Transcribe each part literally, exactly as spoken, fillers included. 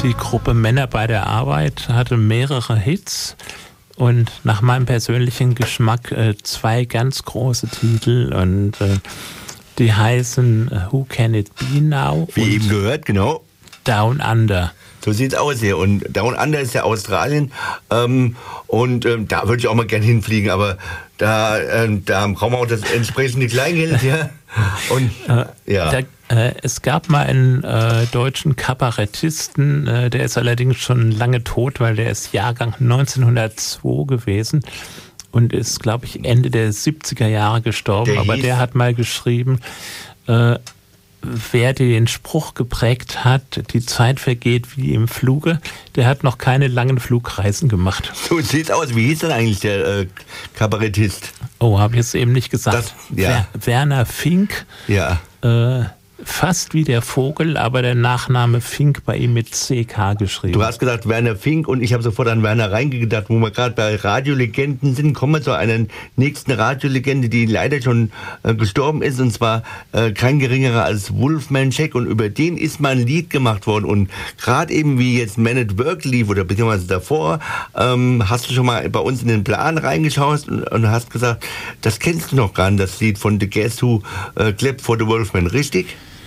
Die Gruppe Männer bei der Arbeit hatte mehrere Hits und nach meinem persönlichen Geschmack äh, zwei ganz große Titel und äh, die heißen äh, Who Can It Be Now? Wie eben gehört, genau. Down Under. So sieht's aus hier. Und Down Under ist ja Australien. Ähm, und ähm, da würde ich auch mal gern hinfliegen, aber da, ähm, da brauchen wir auch das entsprechende Kleingeld, ja. Und äh, ja. Da, äh, es gab mal einen äh, deutschen Kabarettisten, äh, der ist allerdings schon lange tot, weil der ist Jahrgang neunzehnhundertzwei gewesen und ist, glaube ich, Ende der siebziger Jahre gestorben. Der aber hieß? der hat mal geschrieben, äh, wer den Spruch geprägt hat, die Zeit vergeht wie im Fluge, der hat noch keine langen Flugreisen gemacht. So sieht's aus. Wie hieß denn eigentlich der äh, Kabarettist? Oh, habe ich jetzt eben nicht gesagt. Das, ja. Wer, Werner Fink. Ja. Äh, fast wie der Vogel, aber der Nachname Fink bei ihm mit C K geschrieben. Du hast gesagt Werner Fink und ich habe sofort an Werner Reinke gedacht, wo wir gerade bei Radiolegenden sind. Kommen wir zu einer nächsten Radiolegende, die leider schon äh, gestorben ist, und zwar äh, kein geringerer als Wolfman Jack, und über den ist mal ein Lied gemacht worden, und gerade eben wie jetzt Man at Work lief oder beziehungsweise davor, ähm, hast du schon mal bei uns in den Plan reingeschaut und, und hast gesagt, das kennst du noch gar nicht, das Lied von The Guess Who, äh, Clap for the Wolfman, richtig?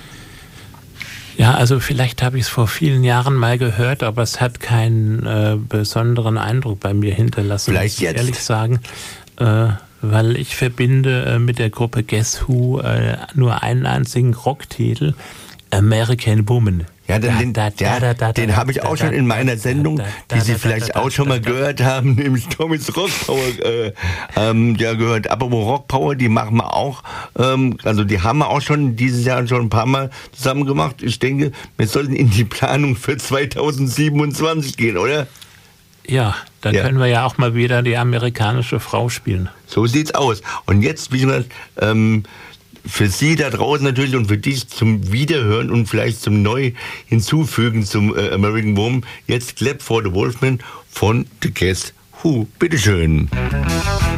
Ja, also vielleicht habe ich es vor vielen Jahren mal gehört, aber es hat keinen äh, besonderen Eindruck bei mir hinterlassen, vielleicht muss ich jetzt. ehrlich sagen, äh, weil ich verbinde äh, mit der Gruppe Guess Who äh, nur einen einzigen Rocktitel, American Woman. Ja, den, den, ja, den habe ich auch schon in meiner Sendung, die Sie vielleicht auch schon mal gehört haben, nämlich Tommy's Rock Power, äh, ähm, ja, gehört. Aber Rock Power, die machen wir auch, ähm, also die haben wir auch schon dieses Jahr schon ein paar Mal zusammen gemacht. Ich denke, wir sollten in die Planung für zweitausendsiebenundzwanzig gehen, oder? Ja, dann ja. können wir ja auch mal wieder die amerikanische Frau spielen. So sieht's aus. Und jetzt, wie gesagt, ähm, für Sie da draußen natürlich und für dich zum Wiederhören und vielleicht zum Neu hinzufügen zum äh, American Woman, jetzt Clap for the Wolfman von The Guess Who. Bitteschön.